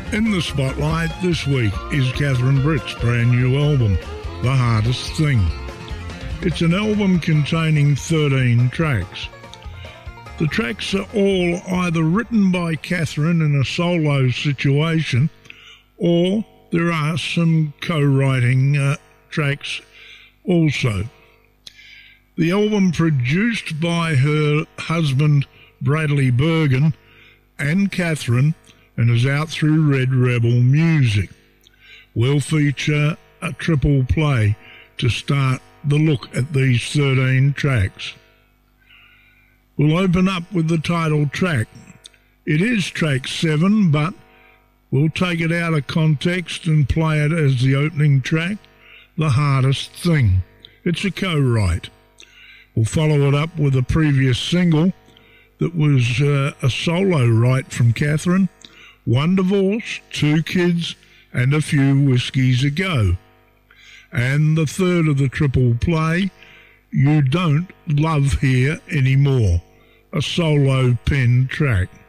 In the spotlight this week is Catherine Britt's brand new album, The Hardest Thing. It's an album containing 13 tracks. The tracks are all either written by Catherine in a solo situation, or there are some co-writing tracks also. The album produced by her husband Bradley Bergen and Catherine, and is out through Red Rebel Music. We'll feature a triple play to start the look at these 13 tracks. We'll open up with the title track. It is track 7, but we'll take it out of context and play it as the opening track, The Hardest Thing. It's a co-write. We'll follow it up with a previous single that was a solo write from Catherine, One Divorce, 2 Kids, and a Few Whiskies Ago. And the third of the triple play, You Don't Love Here Anymore, a solo pen track.